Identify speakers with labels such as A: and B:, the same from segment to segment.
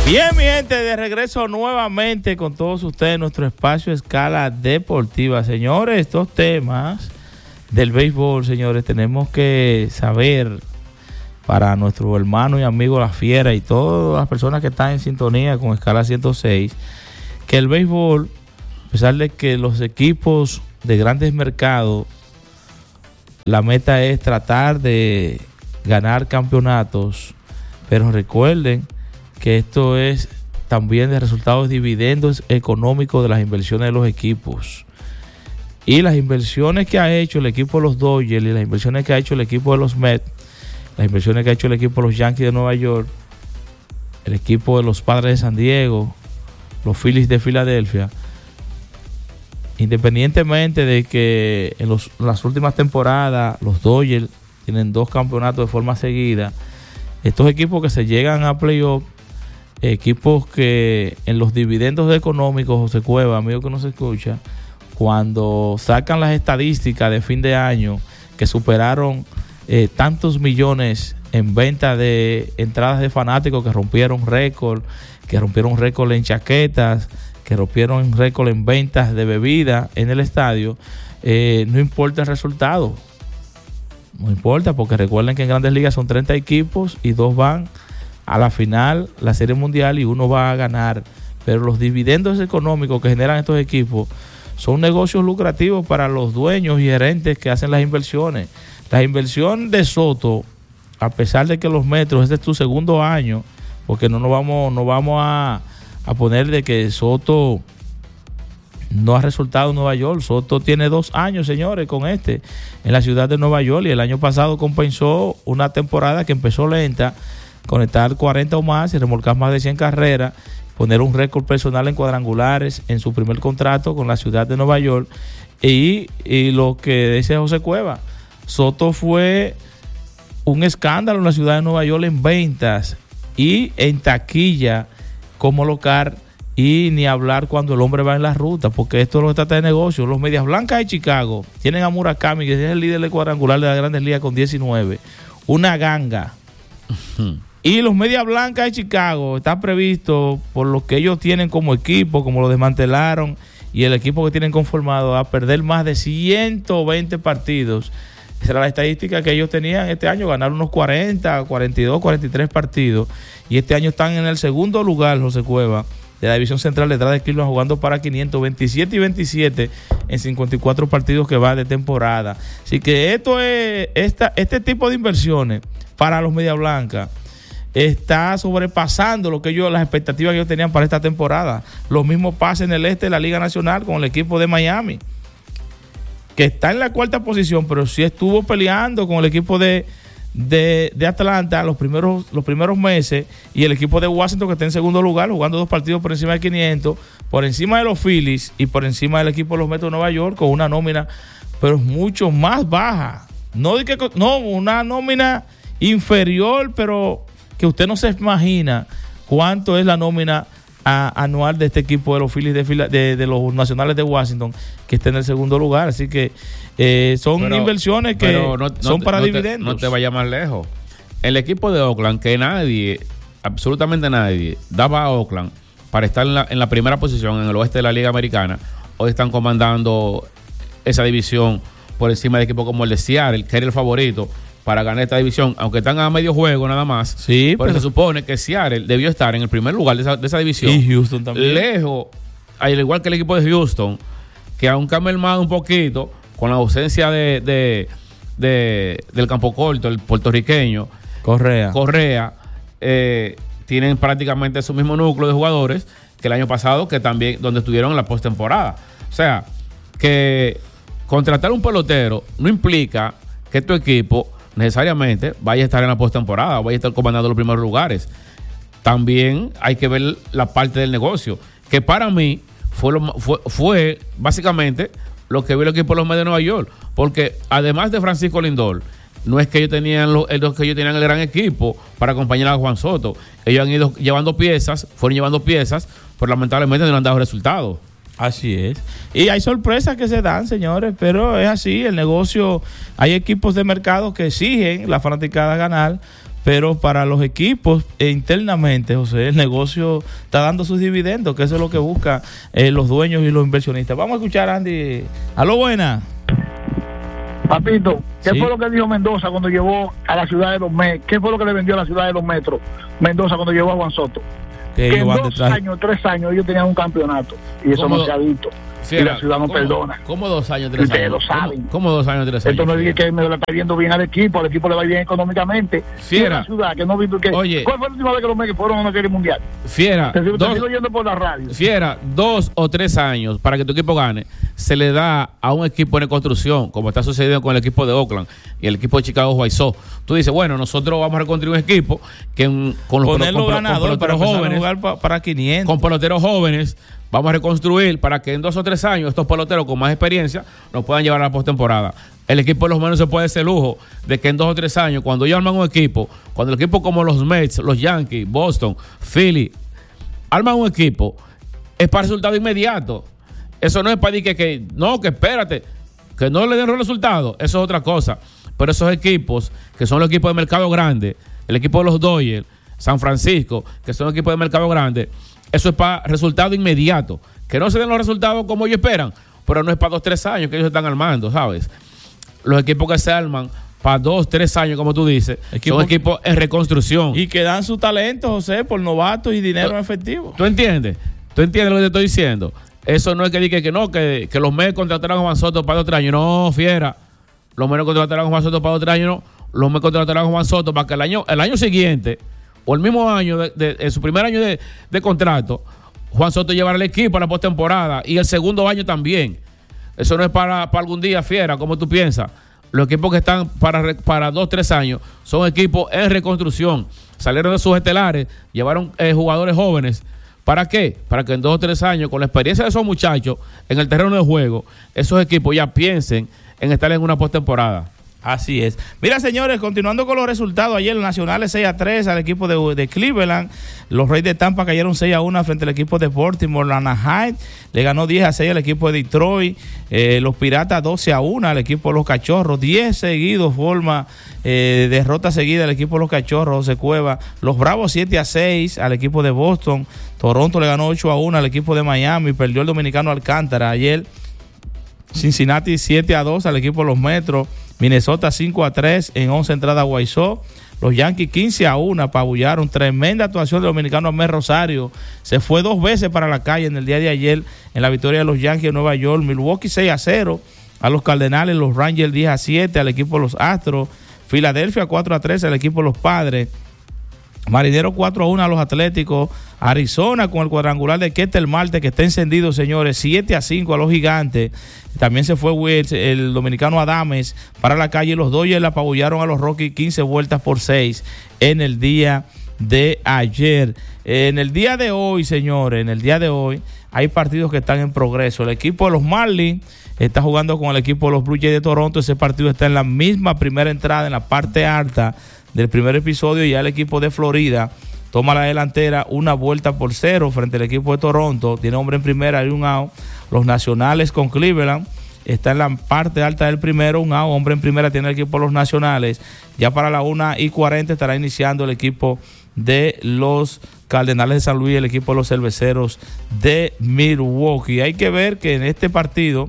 A: Bien, mi gente, de regreso nuevamente con todos ustedes en nuestro espacio Escala Deportiva. Señores, estos temas del béisbol, señores, tenemos que saber para nuestro hermano y amigo La Fiera y todas las personas que están en sintonía con Escala 106, que el béisbol, a pesar de que los equipos de grandes mercados, la meta es tratar de ganar campeonatos, pero recuerden que esto es también de resultados dividendos económicos de las inversiones de los equipos. Y las inversiones que ha hecho el equipo de los Dodgers y las inversiones que ha hecho el equipo de los Mets, las inversiones que ha hecho el equipo de los Yankees de Nueva York, el equipo de los Padres de San Diego, los Phillies de Filadelfia, independientemente de que en las últimas temporadas los Dodgers tienen 2 campeonatos de forma seguida, estos equipos que se llegan a playoff, equipos que en los dividendos económicos, José Cueva, amigo que nos escucha, cuando sacan las estadísticas de fin de año que superaron tantos millones en venta de entradas de fanáticos, que rompieron récord en chaquetas, que rompieron récord en ventas de bebida en el estadio, no importa el resultado, no importa, porque recuerden que en Grandes Ligas son 30 equipos y 2 van a la final, la Serie Mundial, y 1 va a ganar. Pero los dividendos económicos que generan estos equipos son negocios lucrativos para los dueños y gerentes que hacen las inversiones. La inversión de Soto, a pesar de que los Metros, este es tu segundo año, porque no vamos a poner de que Soto no ha resultado en Nueva York. Soto tiene 2 años, señores, con en la ciudad de Nueva York, y el año pasado compensó una temporada que empezó lenta, conectar 40 o más y remolcar más de 100 carreras, poner un récord personal en cuadrangulares en su primer contrato con la ciudad de Nueva York. Y lo que dice José Cueva, Soto fue un escándalo en la ciudad de Nueva York en ventas y en taquilla como local, y ni hablar cuando el hombre va en la ruta, porque esto es lo que trata de negocio. Los Medias Blancas de Chicago tienen a Murakami, que es el líder de cuadrangular de las Grandes Ligas con 19, una ganga. Y los Medias Blancas de Chicago está previsto, por lo que ellos tienen como equipo, como lo desmantelaron, y el equipo que tienen conformado, a perder más de 120 partidos. Esa era la estadística que ellos tenían este año, ganar unos 40, 42, 43 partidos. Y este año están en el segundo lugar, José Cueva, de la división central, detrás de Cleveland, jugando para 527 y 27 en 54 partidos que va de temporada. Así que este tipo de inversiones para los Medias Blancas está sobrepasando las expectativas que ellos tenían para esta temporada. Lo mismo pasa en el este de la Liga Nacional con el equipo de Miami, que está en la 4ª posición, pero sí estuvo peleando con el equipo de Atlanta los primeros meses, y el equipo de Washington, que está en segundo lugar, jugando 2 partidos por encima de 500, por encima de los Phillies y por encima del equipo de los Mets de Nueva York, con una nómina pero mucho más baja. No, una nómina inferior, pero que usted no se imagina cuánto es la nómina anual de este equipo de los Phillies de los Nacionales de Washington, que está en el segundo lugar. Así que son inversiones que son para dividendos.
B: No te vayas más lejos. El equipo de Oakland, que absolutamente nadie daba a Oakland para estar en la primera posición en el oeste de la Liga Americana, hoy están comandando esa división por encima de equipos como el de Seattle, que era el favorito para ganar esta división, aunque están a medio juego nada más. Sí, pero se supone que Seattle debió estar en el primer lugar de esa división.
A: Y Houston también.
B: Lejos, al igual que el equipo de Houston, que aunque ha mermado un poquito con la ausencia del campo corto, el puertorriqueño Correa, tienen prácticamente su mismo núcleo de jugadores que el año pasado, que también donde estuvieron en la postemporada. O sea, que contratar un pelotero no implica que tu equipo necesariamente vaya a estar en la postemporada, vaya a estar comandando los primeros lugares. También hay que ver la parte del negocio, que para mí fue básicamente lo que vio el equipo de los Mets de Nueva York, porque además de Francisco Lindor, no es que ellos tenían el gran equipo para acompañar a Juan Soto. Ellos han ido llevando piezas, pero lamentablemente no han dado resultados.
A: Así es. Y hay sorpresas que se dan, señores, pero es así, el negocio. Hay equipos de mercado que exigen la fanaticada ganar, pero para los equipos internamente, José, el negocio está dando sus dividendos, que eso es lo que buscan los dueños y los inversionistas. Vamos a escuchar a Andy. Aló, buena.
C: Papito, ¿qué fue lo que dijo Mendoza cuando llevó a la ciudad de los metros? ¿Qué fue lo que le vendió a la ciudad de los metros Mendoza cuando llevó a Juan Soto? Que en 2 años, 3 años ellos tenían un campeonato y eso no se ha visto. Y la ciudad no perdona.
B: ¿Cómo 2 años, 3 años?
C: Ustedes lo saben.
B: ¿Cómo 2 años, 3 años?
C: Esto no es que me lo está viendo bien al equipo le va bien económicamente.
B: Fiera.
C: La ciudad que no vi que.
B: Oye.
C: ¿Cuál fue la última vez que los Mets fueron a una serie mundial?
B: Fiera.
C: Te sigo yendo por la radio.
B: Fiera, 2 o 3 años para que tu equipo gane, se le da a un equipo en reconstrucción, como está sucediendo con el equipo de Oakland y el equipo de Chicago White Sox. Tú dices, bueno, nosotros vamos a reconstruir un equipo que con los
A: ganadores para
B: jóvenes,
A: jugar para 500.
B: Con peloteros jóvenes. Vamos a reconstruir para que en 2 o 3 años estos peloteros con más experiencia nos puedan llevar a la postemporada. El equipo de los menos se puede hacer lujo de que en 2 o 3 años, cuando ellos arman un equipo, cuando el equipo como los Mets, los Yankees, Boston, Philly, arman un equipo, es para resultado inmediato. Eso no es para decir que espérate, que no le den los resultados. Eso es otra cosa. Pero esos equipos, que son los equipos de mercado grande, el equipo de los Dodgers, San Francisco, que son equipos de mercado grande, eso es para resultado inmediato. Que no se den los resultados como ellos esperan, pero no es para 2 o 3 años que ellos están armando, ¿sabes? Los equipos que se arman para 2 o 3 años, como tú dices, son equipos en reconstrucción.
A: Y que dan su talento, José, por novatos y dinero en efectivo.
B: ¿Tú entiendes? ¿Tú entiendes lo que te estoy diciendo? Eso no es que diga que los Mets contratarán a Juan Soto para 2 o 3 años. No, Fiera. Los Mets contratarán a Juan Soto para 2 o 3 años. No. Los Mets contratarán a Juan Soto para que el año siguiente, o el mismo año, en su primer año de contrato, Juan Soto llevará el equipo a la postemporada y el segundo año también. Eso no es para algún día, Fiera, como tú piensas. Los equipos que están para 2 o 3 años son equipos en reconstrucción. Salieron de sus estelares, llevaron jugadores jóvenes. ¿Para qué? Para que en 2 o 3 años, con la experiencia de esos muchachos en el terreno de juego, esos equipos ya piensen en estar en una postemporada.
A: Así es. Mira, señores, continuando con los resultados, ayer los Nacionales 6-3 al equipo de Cleveland. Los Reyes de Tampa cayeron 6-1 frente al equipo de Baltimore. La Anaheim le ganó 10-6 al equipo de Detroit. Los Piratas 12-1 al equipo de los Cachorros. 10 seguidos, forma derrota seguida al equipo de los Cachorros, José Cueva. Los Bravos 7-6 al equipo de Boston. Toronto le ganó 8-1 al equipo de Miami. Perdió el dominicano Alcántara. Ayer Cincinnati 7-2 al equipo de los Metros. Minnesota 5-3 en 11 entradas a White Sox. Los Yankees 15-1 apabullaron. Tremenda actuación del dominicano Amel Rosario. Se fue 2 veces para la calle en el día de ayer en la victoria de los Yankees de Nueva York. Milwaukee 6-0 a los Cardenales. Los Rangers 10-7 al equipo de los Astros. Filadelfia 4-3 al equipo de los Padres. Marineros 4-1 a los Atléticos. Arizona con el cuadrangular de Ketel Marte, que está encendido, señores, 7-5 a los Gigantes. También se fue el dominicano Adames para la calle. Los Dodgers le apabullaron a los Rockies 15-6 en el día de ayer. En el día de hoy, señores, hay partidos que están en progreso. El equipo de los Marlins está jugando con el equipo de los Blue Jays de Toronto. Ese partido está en la misma primera entrada, en la parte alta del primer episodio. Y ya el equipo de Florida toma la delantera 1-0 frente al equipo de Toronto. Tiene hombre en primera y un out. Los Nacionales con Cleveland está en la parte alta del primero, un out. Hombre en primera tiene el equipo de los Nacionales. Ya para la 1:40 estará iniciando el equipo de los Cardenales de San Luis, el equipo de los Cerveceros de Milwaukee. Hay que ver que en este partido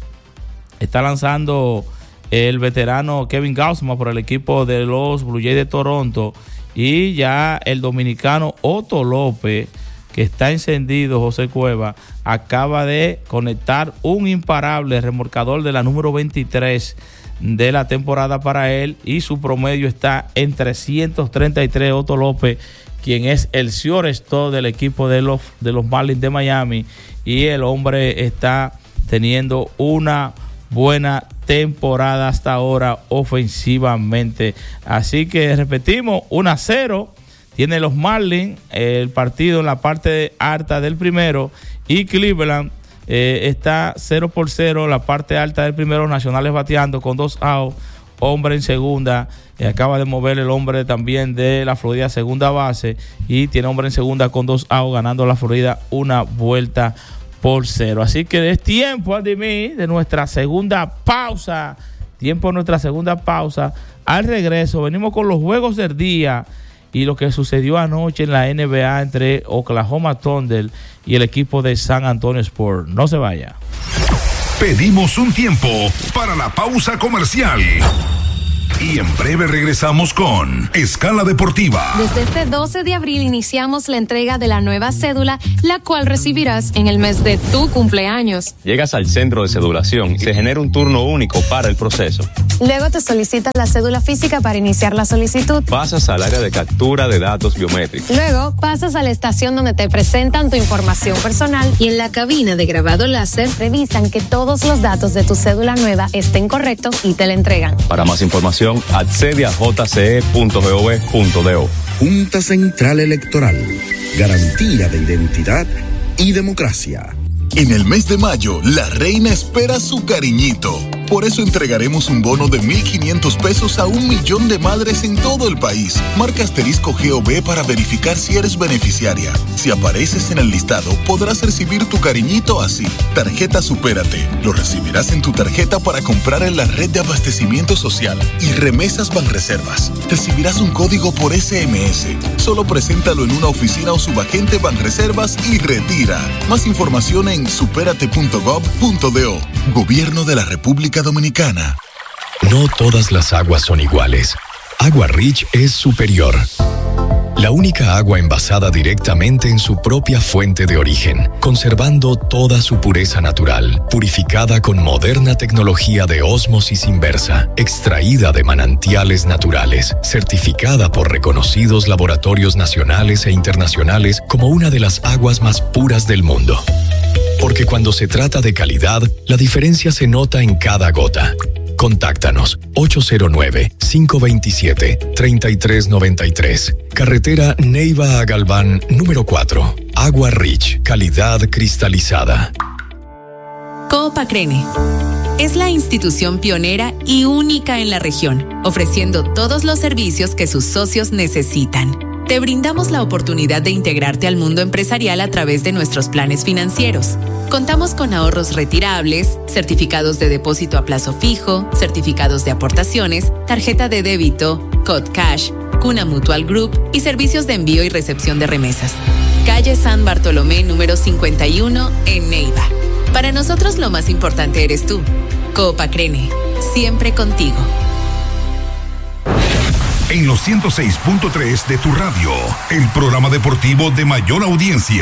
A: está lanzando el veterano Kevin Gausman por el equipo de los Blue Jays de Toronto. Y ya el dominicano Otto López, que está encendido, José Cueva, acaba de conectar un imparable remolcador de la número 23 de la temporada para él. Y su promedio está en 333. Otto López, quien es el shortstop del equipo de los Marlins de Miami. Y el hombre está teniendo una buena temporada hasta ahora ofensivamente. Así que repetimos, 1-0 tiene los Marlins el partido en la parte alta del primero, y Cleveland está 0-0 la parte alta del primero. Nacionales bateando con 2 outs, hombre en segunda. Acaba de mover el hombre también de la Florida segunda base, y tiene hombre en segunda con 2 outs, ganando la Florida 1-0. Así que es tiempo, de nuestra segunda pausa. Al regreso venimos con los juegos del día y lo que sucedió anoche en la NBA entre Oklahoma Thunder y el equipo de San Antonio Spurs. No se vaya.
D: Pedimos un tiempo para la pausa comercial. Y en breve regresamos con Escala Deportiva.
E: Desde este 12 de abril iniciamos la entrega de la nueva cédula, la cual recibirás en el mes de tu cumpleaños.
F: Llegas al centro de cedulación y se genera un turno único para el proceso.
E: Luego te solicitas la cédula física para iniciar la solicitud.
F: Pasas al área de captura de datos biométricos.
E: Luego pasas a la estación donde te presentan tu información personal y en la cabina de grabado láser revisan que todos los datos de tu cédula nueva estén correctos y te la entregan.
F: Para más información, accede a jce.gov.do.
G: Junta Central Electoral. Garantía de identidad y democracia.
H: En el mes de mayo, la reina espera su cariñito. Por eso entregaremos un bono de 1,500 pesos a 1,000,000 de madres en todo el país. Marca asterisco GOV para verificar si eres beneficiaria. Si apareces en el listado, podrás recibir tu cariñito así. Tarjeta Supérate. Lo recibirás en tu tarjeta para comprar en la red de abastecimiento social. Y Remesas Banreservas. Recibirás un código por SMS. Solo preséntalo en una oficina o subagente Banreservas y retira. Más información en supérate.gov.do. Gobierno de la República Dominicana.
I: No todas las aguas son iguales. Agua Rich es superior. La única agua envasada directamente en su propia fuente de origen, conservando toda su pureza natural, purificada con moderna tecnología de ósmosis inversa, extraída de manantiales naturales, certificada por reconocidos laboratorios nacionales e internacionales como una de las aguas más puras del mundo. Porque cuando se trata de calidad, la diferencia se nota en cada gota. Contáctanos 809-527-3393. Carretera Neiva a Galván, número 4. Agua Rich, calidad cristalizada.
J: Coop Acrene es la institución pionera y única en la región, ofreciendo todos los servicios que sus socios necesitan. Te brindamos la oportunidad de integrarte al mundo empresarial a través de nuestros planes financieros. Contamos con ahorros retirables, certificados de depósito a plazo fijo, certificados de aportaciones, tarjeta de débito, Code Cash, Cuna Mutual Group y servicios de envío y recepción de remesas. Calle San Bartolomé, número 51, en Neiva. Para nosotros lo más importante eres tú. Coop Acrene, siempre contigo.
D: En los 106.3 de tu radio, el programa deportivo de mayor audiencia.